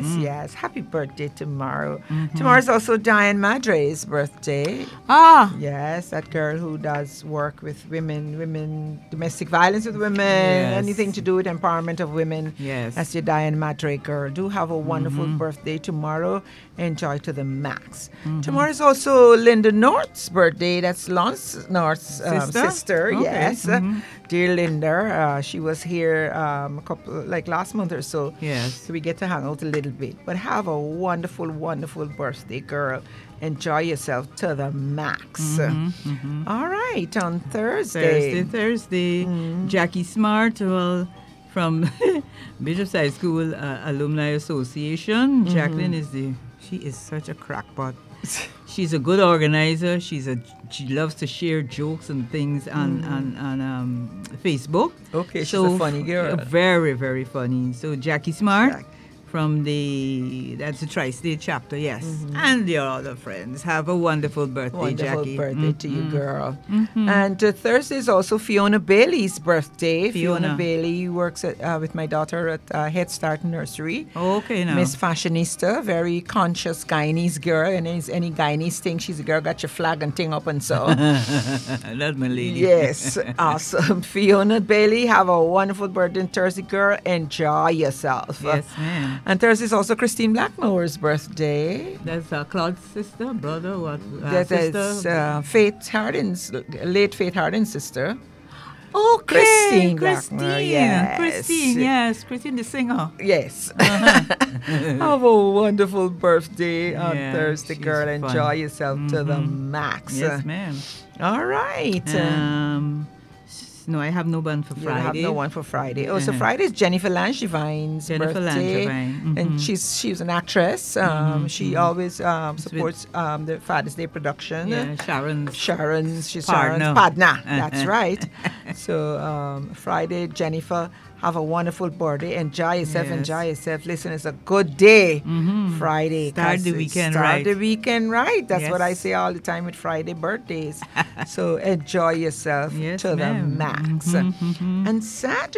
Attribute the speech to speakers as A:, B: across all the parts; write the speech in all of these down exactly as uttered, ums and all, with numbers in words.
A: Yes, yes. Happy birthday tomorrow. Mm-hmm. Tomorrow's also Diane Madre's birthday.
B: Ah.
A: Yes, that girl who does work with women, women, domestic violence with women,
B: Yes.
A: anything to do with empowerment of women.
B: Yes.
A: That's your Diane Madre girl. Do have a wonderful
B: Mm-hmm.
A: birthday tomorrow. Enjoy to the max.
B: Mm-hmm.
A: Tomorrow is also Linda North's birthday. That's Lance North's um,
B: Sister?
A: sister.
B: Okay.
A: Yes.
B: Mm-hmm.
A: Dear Linda, uh, she was here um, a couple, like last month or so.
B: Yes.
A: So we get to hang out a little bit. But have a wonderful, wonderful birthday, girl. Enjoy yourself to the max.
B: Mm-hmm, mm-hmm.
A: All right, on Thursday.
B: Thursday, Thursday.
A: Mm.
B: Jackie Smart, well, from Bishop's High School uh, Alumni Association.
A: Mm-hmm.
B: Jacqueline is the, she is such a crackpot. She's a good organizer. She's a she loves to share jokes and things on
A: Mm-hmm.
B: on, on um, Facebook.
A: Okay, she's
B: So
A: a funny girl.
B: f- very very funny. So Jackie Smart.
A: Jack.
B: From the, that's the Tri-State chapter, yes.
A: Mm-hmm.
B: And your other friends. Have a wonderful birthday,
A: Wonderful
B: Jackie.
A: birthday to you,
B: Mhm.
A: girl.
B: Mhm.
A: And uh, Thursday is also Fiona Bailey's birthday.
B: Fiona.
A: Bailey works at, uh, with my daughter at uh, Head Start Nursery.
B: Okay, now.
A: Miss Fashionista, very conscious Guyanese girl. And any, any Guyanese thing, she's a girl, got your flag and thing up and so.
B: That's my lady.
A: Yes, awesome. Fiona Bailey, have a wonderful birthday on Thursday, girl. Enjoy yourself.
B: Yes, ma'am.
A: And Thursday is also Christine Blackmore's birthday.
B: That's uh, Claude's sister, brother, what? Uh,
A: That
B: sister?
A: is uh, Faith Hardin's, late Faith Hardin's sister.
B: Okay,
A: Christine
B: Christine.
A: Blackmore, yes.
B: Christine, yes. Christine the singer.
A: Yes.
B: Uh-huh.
A: Have a wonderful birthday on
B: Yeah,
A: Thursday,
B: she's
A: girl.
B: fun.
A: Enjoy yourself to the
B: Mhm.
A: max.
B: Yes, ma'am.
A: All right.
B: Um, s- no, I have no one for
A: You
B: Friday.
A: have no one for Friday. Oh, so
B: Uh-huh.
A: Friday is Jennifer Langevine's
B: Jennifer
A: birthday.
B: Langevin.
A: And
B: Mhm.
A: she's she's an actress. Um,
B: Mhm,
A: She
B: mhm.
A: always um,
B: It's with-
A: supports um, the Father's Day production.
B: Yeah, Sharon's.
A: Sharon's, she's
B: Partner.
A: Sharon's partner. That's
B: Uh-huh.
A: right. So um, Friday, Jennifer, have a wonderful birthday. Enjoy yourself.
B: Yes.
A: Enjoy yourself. Listen, it's a good day.
B: Mhm.
A: Friday.
B: Start
A: 'cause
B: the
A: it's
B: weekend
A: start
B: right.
A: the weekend right. That's what I
B: Yes.
A: say all the time with Friday birthdays. So enjoy yourself
B: Yes,
A: to the
B: ma'am.
A: max.
B: Mhm, mhm.
A: And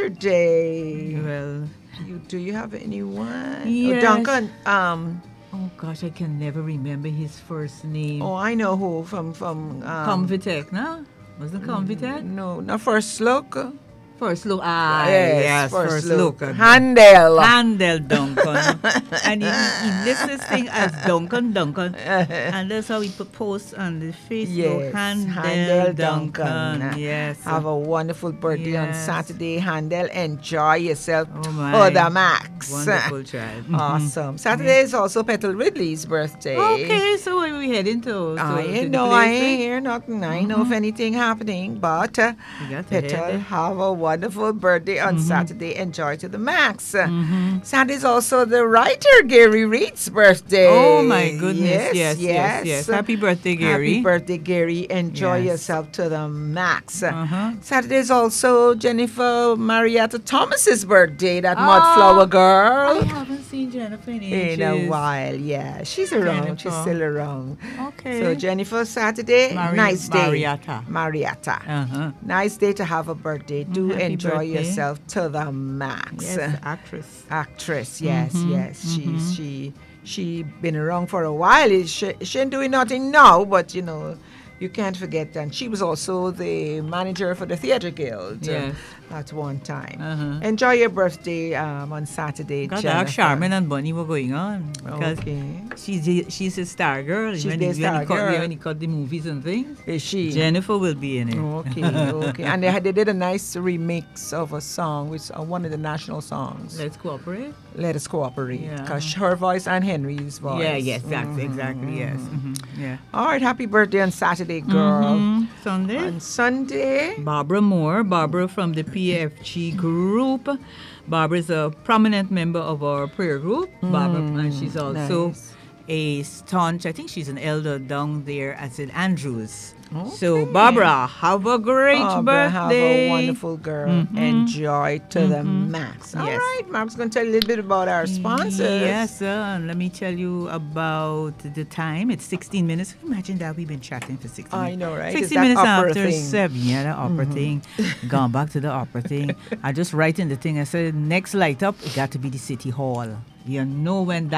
A: Saturday,
B: Well,
A: you, do you have anyone?
B: Yes.
A: Oh, Duncan. Um,
B: oh gosh, I can never remember his first name.
A: oh, I know who from from. Um,
B: Convitec, no? Wasn't Convitec?
A: No, not first look.
B: First look. Ah,
A: Yes,
B: yes,
A: first
B: first,
A: look.
B: look.
A: Handel.
B: Handel Duncan. And he, he lists this thing as Duncan Duncan. And that's how he put posts on the Facebook.
A: Yes,
B: Handel,
A: Handel
B: Duncan.
A: Duncan.
B: Yes.
A: Have a wonderful birthday on
B: Yes.
A: Saturday, Handel. Enjoy yourself
B: Oh,
A: to
B: my.
A: the max.
B: Wonderful child. Mhm.
A: Awesome. Saturday is also Petal Ridley's birthday.
B: Okay, so where we heading to? to
A: I
B: to
A: ain't
B: the
A: know, I
B: place,
A: ain't
B: eh?
A: hear nothing. I ain't know if anything happening, but uh,
B: We got to head
A: Petal,
B: there.
A: have a wonderful birthday on Saturday. Enjoy to the max.
B: Mhm.
A: Saturday is also the writer Gary Reed's birthday.
B: Oh my goodness! Yes, yes, yes. Happy birthday, Gary.
A: Happy birthday, Gary. Enjoy
B: Yes.
A: yourself to the max.
B: Uh-huh.
A: Saturday is also Jennifer Marietta Thomas's birthday, that
B: Ah,
A: mudflower
B: I
A: girl.
B: haven't seen Jennifer in
A: In
B: ages.
A: a while, yeah. She's around. She's
B: Jennifer.
A: still around.
B: Okay.
A: So Jennifer, Saturday,
B: Mari-
A: nice day.
B: Marietta.
A: Marietta.
B: Uh-huh.
A: Nice day to have a birthday. Do
B: Happy
A: enjoy
B: birthday.
A: yourself to the max.
B: Yes, the actress.
A: Actress, yes,
B: Mhm,
A: yes. She's
B: mhm.
A: she she been around for a while. She, she ain't doing nothing now, but you know, you can't forget. And she was also the manager for the Theatre Guild uh,
B: Yes.
A: at one time.
B: Uh-huh.
A: Enjoy your birthday um, on Saturday,
B: God,
A: Jennifer.
B: that Charmin and Bunny were going on because
A: Okay.
B: she's a, she's a star girl.
A: She's
B: when
A: the
B: he,
A: star
B: when he cut,
A: girl.
B: When he cut the movies and things,
A: Is she?
B: Jennifer will be in it.
A: Okay, okay. And they, had, they did a nice remix of a song, which uh, one of the national songs.
B: Let's cooperate.
A: Let Us Cooperate.
B: Yeah.
A: Because her voice and Henry's voice.
B: Yeah, yes, that's
A: Mhm,
B: exactly, yes.
A: mhm.
B: Mhm, yeah.
A: All right, happy birthday on Saturday, girl.
B: Mhm. Sunday.
A: On Sunday,
B: Barbara Moore, Barbara from the P F G group. Barbara is a prominent member of our prayer group. Barbara, and she's also
A: nice.
B: a staunch, I think she's an elder down there at Saint Andrews. So,
A: Okay.
B: Barbara, have a great
A: Barbara, have
B: birthday.
A: a wonderful girl.
B: Mhm.
A: Enjoy to the max. All
B: Yes.
A: right, Mark's going to tell you a little bit about our sponsors.
B: Yes, sir. And let me tell you about the time. It's sixteen minutes. Imagine that we've been chatting for sixteen
A: I
B: minutes.
A: know, right? It's
B: sixteen
A: that
B: minutes
A: opera
B: after
A: thing.
B: seven. Yeah, the opera thing. Gone back to the opera thing. I just write in the thing. I said, next light up, it got to be the city hall. You know when that